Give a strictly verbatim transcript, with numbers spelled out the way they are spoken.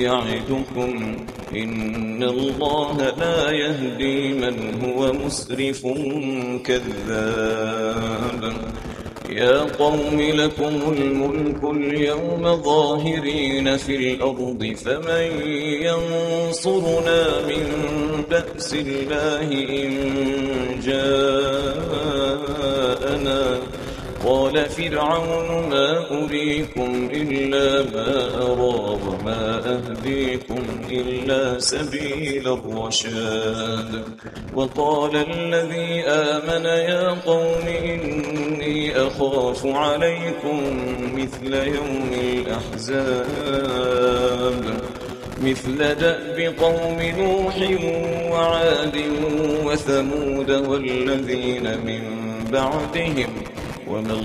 يعدكم إن الله لا يهدي من هو مسرف كذاب. يا قوم لكم الملك اليوم ظاهرين في الأرض فمن ينصرنا من بأس الله إن جاءنا. قال فرعون ما أريكم إلا ما أرى وما أهديكم إلا سبيل الرشاد. وقال الذي آمن يا قوم إني أخاف عليكم مثل يوم الأحزاب مثل دأب قوم نوح وعاد وثمود والذين من بعدهم وما